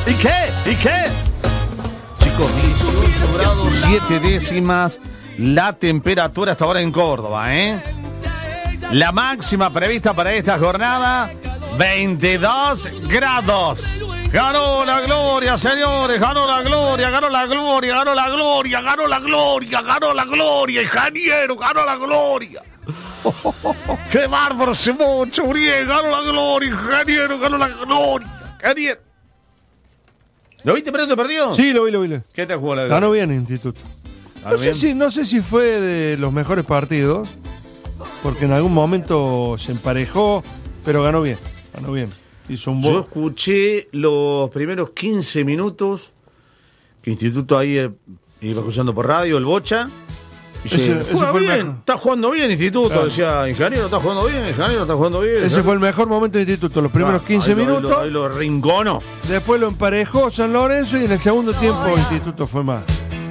¿Y qué? Chicos, 18 grados 7 décimas la temperatura hasta ahora en Córdoba, ¿eh? La máxima prevista para esta jornada, 22 grados. Ganó la gloria, señores, ganó la gloria, ingeniero, ganó la gloria. ¡Qué bárbaro ese Moncho, Uriel! ¡Ganó la gloria, ingeniero! ¡Ganó la gloria! ¡Ingeniero! ¿Lo viste, pero te perdió? Sí, lo vi. ¿Qué te jugó la Ganó bien el Instituto. No sé si fue de los mejores partidos, porque en algún momento se emparejó, pero ganó bien. Hizo un Yo escuché los primeros 15 minutos que Instituto ahí iba escuchando por radio, el Bocha. Ese fue bien, está jugando bien Instituto, claro. Decía, ingeniero está jugando bien. Ese fue el mejor momento de Instituto, los primeros 15 minutos. Ahí lo rinconó. Después lo emparejó San Lorenzo y en el segundo tiempo Instituto fue más.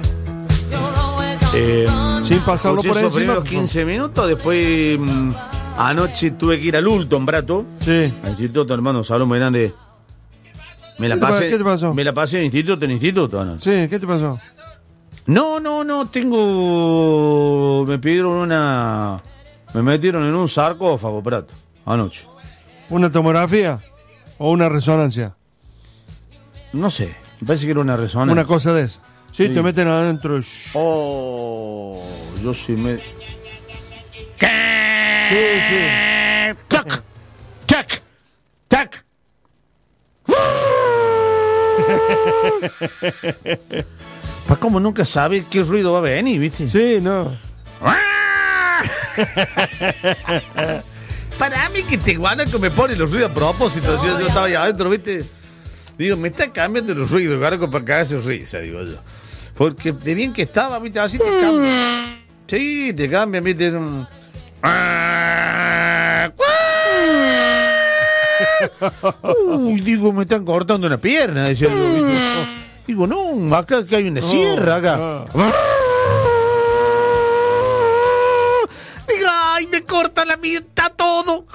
Sin pasarlo por encima. Los primeros 15 minutos, después anoche tuve que ir al Ulton, Brato. Sí. Al Instituto, hermano, salón muy grande. ¿Qué te pasó? Me la pasé en instituto anoche. Sí, ¿qué te pasó? No, me pidieron me metieron en un sarcófago, Prato, anoche. ¿Una tomografía o una resonancia? No sé, me parece que era una resonancia. Una cosa de esa. Sí, te meten adentro. Yo sí me... Sí. ¡Tac! Pues como nunca sabe qué ruido va a venir, ¿viste? Sí, no. Para mí que te guana que me pone los ruidos a propósito. Yo estaba allá adentro, ¿viste? Digo, me está cambiando los ruidos, claro, para cagarse risa, digo yo. Porque de bien que estaba, ¿viste? Así te cambia. Sí, te cambia, ¿viste? Uy, digo, me están cortando una pierna, decía yo, ¿viste? Digo, no, acá hay una sierra, acá. Digo, ay, me corta la mitad todo.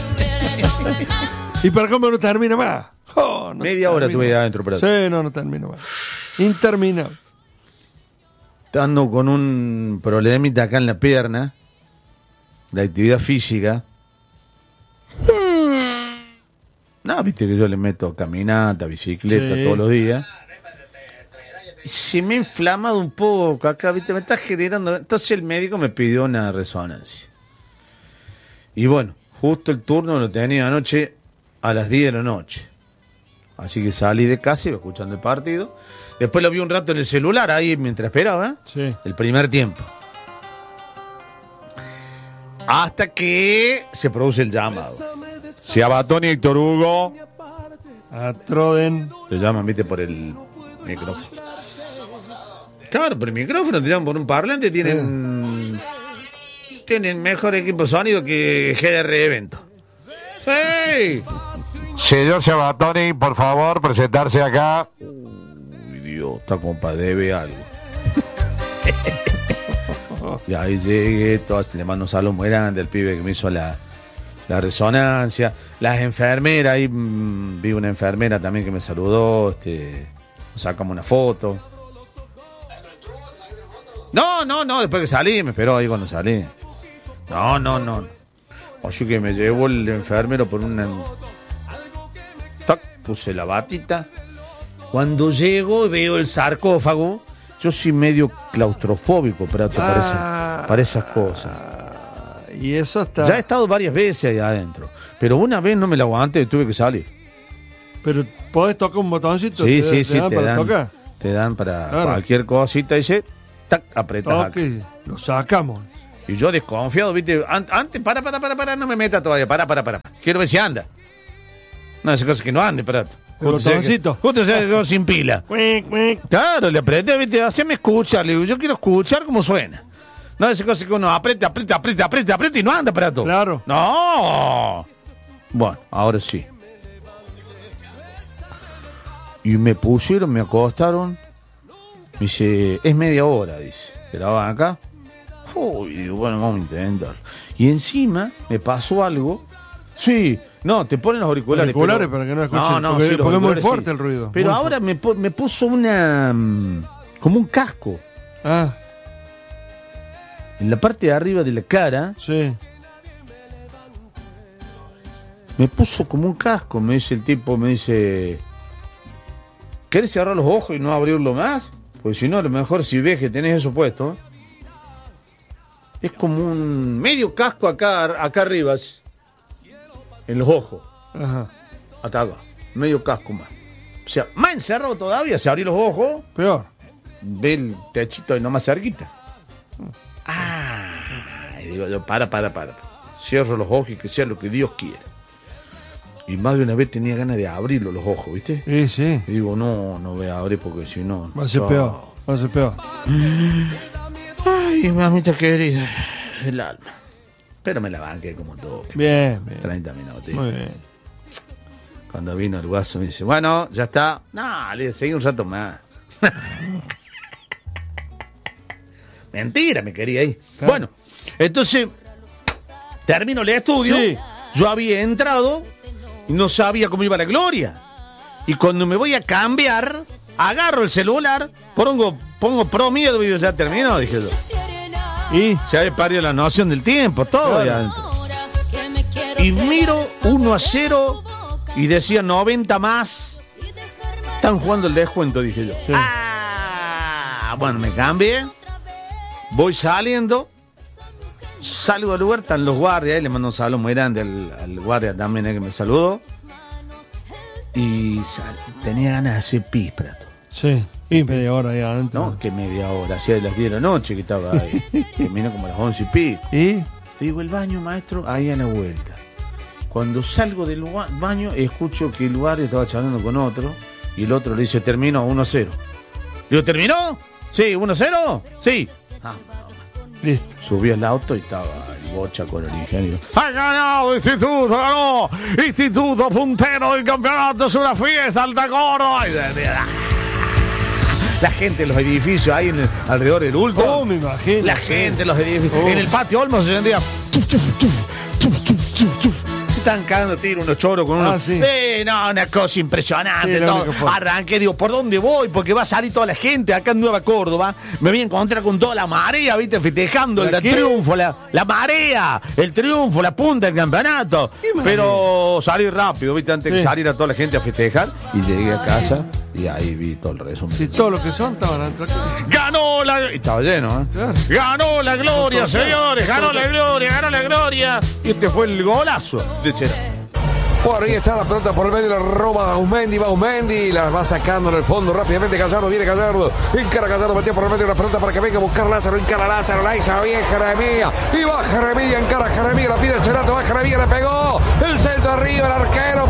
¿Y para cómo no termina más? Media hora tuve adentro, pero... Sí, no termina más. Interminable. Estando con un problemita acá en la pierna, de actividad física. No, viste que yo le meto caminata, bicicleta todos los días. Y se me ha inflamado un poco acá, viste, me está generando. Entonces el médico me pidió una resonancia. Y bueno, justo el turno lo tenía anoche a las 10 de la noche. Así que salí de casa y iba escuchando el partido. Después lo vi un rato en el celular ahí mientras esperaba, el primer tiempo. Hasta que se produce el llamado. Si a Batón y Héctor Hugo a Troden le llaman, viste, por el micrófono. Claro, por el micrófono te llaman por un parlante. Tienen mejor equipo de sonido que GR Evento. ¡Hey! Señor Sabatoni, por favor, presentarse acá. Uy, Dios, esta compa debe algo. Y ahí llegué, le mando un saludo muy grande al pibe que me hizo la resonancia. Las enfermeras, ahí vi una enfermera también que me saludó, sacamos una foto. No, después que salí, me esperó ahí cuando salí. No. Oye, que me llevó el enfermero por una... Tac, puse la batita. Cuando llego y veo el sarcófago, yo soy medio claustrofóbico, para esas cosas. Y eso está... Ya he estado varias veces ahí adentro, pero una vez no me la aguanté y tuve que salir. Pero podés tocar un botoncito. Sí, te dan para cualquier cosita, dice, tac, apretas acá. Lo sacamos. Y yo desconfiado, viste, antes, para, no me meta todavía, para. Quiero ver si anda. No, esa cosa que no ande, Prato. El botoncito. Justo se quedó sin pila. Claro, le apreté, viste, haceme escuchar, le digo, yo quiero escuchar cómo suena. No, esa cosa que uno aprieta y no anda, Prato. Claro. No. Bueno, ahora sí. Y me pusieron, me acostaron. Me dice, es media hora, dice. ¿Graban acá? Uy, digo, bueno, vamos a intentar. Y encima me pasó algo. Sí, No, te ponen los auriculares. Auriculares para que no escuchen. Porque es muy fuerte el ruido. Pero ahora me puso una... como un casco. Ah. En la parte de arriba de la cara. Sí. Me puso como un casco, me dice el tipo, me dice... ¿Querés cerrar los ojos y no abrirlo más? Pues si no, a lo mejor si ves que tenés eso puesto... Es como un medio casco acá arriba, en los ojos. Ajá. Hasta acá, medio casco más. O sea, más encerrado todavía, se abrió los ojos. Peor. Ve el techito ahí nomás cerquita. Y digo yo, para. Cierro los ojos y que sea lo que Dios quiera. Y más de una vez tenía ganas de abrirlo los ojos, ¿viste? Sí. Y digo, no voy a abrir porque si no... Va a ser peor. Ay, mamita querida, el alma. Pero me la banqué como todo. Bien. 30 minutos. Muy bien. Cuando vino el guaso me dice, bueno, ya está. No, le seguí un rato más. Mentira, me quería ir. Claro. Bueno, entonces, termino el estudio. Sí. Yo había entrado y no sabía cómo iba la gloria. Y cuando me voy a cambiar, agarro el celular, pongo pro miedo y ya terminó, dije yo. Y se había perdido la noción del tiempo, todo. Claro. Y miro 1-0 y decía 90 más. Están jugando el descuento, dije yo. Sí. Bueno, me cambié. Voy saliendo. Salgo del lugar, están los guardias. Le mando un saludo muy grande al guardia también que me saludó. Y tenía ganas de hacer pis, Prato. Sí, y media hora ahí adentro. No, que media hora, hacía de las 10 de la noche que estaba ahí. Terminó como a las 11 y pico. ¿Y? Digo, el baño, maestro, ahí a la vuelta. Cuando salgo del baño, escucho que el guardia estaba charlando con otro. Y el otro le dice, terminó 1-0. Digo, ¿terminó? Sí, 1-0. Sí. Listo. Subí al auto y estaba el Bocha con el ingeniero. ¡Ha ganado Instituto! ¡Ganó! Instituto puntero del campeonato. Es una fiesta, Alta Córdoba. La gente en los edificios ahí alrededor del Ultra. Oh, me imagino. La gente en los edificios. En el patio Olmos se sentía. Se están cagando tiro unos choros con unos. Sí. No, una cosa impresionante. Sí, arranqué, digo, ¿por dónde voy? Porque va a salir toda la gente acá en Nueva Córdoba. Me voy a encontrar con toda la marea, ¿viste? Festejando el triunfo, la marea, el triunfo, la punta del campeonato. Pero salí rápido, ¿viste? Antes de salir a toda la gente a festejar. Y llegué a casa. Y ahí vi todo el resumen. Sí, todo lo que son estaban atrás. ¡Ganó la... Y estaba lleno, ¿eh? Claro. ¡Ganó la gloria, señores! ¡Ganó la gloria! Y este fue el golazo de Chera. Por ahí está la pelota por el medio, la roba Ausmendi, la va sacando en el fondo rápidamente. Gallardo, viene Gallardo, encara Gallardo, metió por el medio la pelota para que venga a buscar Lázaro, encara Lázaro, la hizo bien Jeremías, y va Jeremías, encara Jeremías, la pide Cherato, va Jeremías, le pegó, el centro arriba, el arquero